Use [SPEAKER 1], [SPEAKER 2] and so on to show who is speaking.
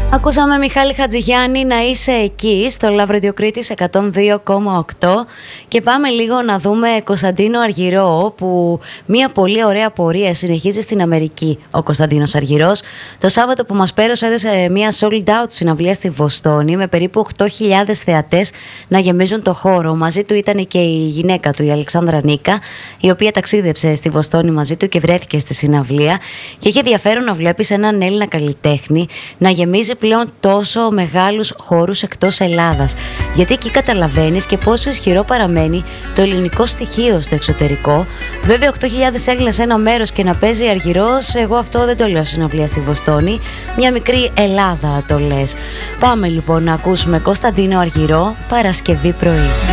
[SPEAKER 1] Ακούσαμε Μιχάλη Χατζηγιάννη να είσαι εκεί στο Love Radio Κρήτης 102,8 και πάμε λίγο να δούμε Κωνσταντίνο Αργυρό, που μια πολύ ωραία πορεία συνεχίζει στην Αμερική ο Κωνσταντίνος Αργυρός. Το Σάββατο που μας πέρασε έδωσε μια sold out συναυλία στη Βοστόνη με περίπου 8.000 θεατές να γεμίζουν το χώρο. Μαζί του ήταν και η γυναίκα του, η Αλεξάνδρα Νίκα, η οποία ταξίδεψε στη Βοστόνη μαζί του και βρέθηκε στη συναυλία, και είχε ενδιαφέρον να βλέπεις έναν Έλληνα καλλιτέχνη να γεμίζει πλέον τόσο μεγάλους χώρους εκτός Ελλάδας. Γιατί εκεί καταλαβαίνεις και πόσο ισχυρό παραμένει το ελληνικό στοιχείο στο εξωτερικό. Βέβαια, 8.000 Έλληνες σε ένα μέρος και να παίζει Αργυρός, εγώ αυτό δεν το λέω συναυλία στη Βοστόνη. Μια μικρή Ελλάδα το λες. Πάμε λοιπόν να ακούσουμε Κωνσταντίνο Αργυρό, Παρασκευή πρωί.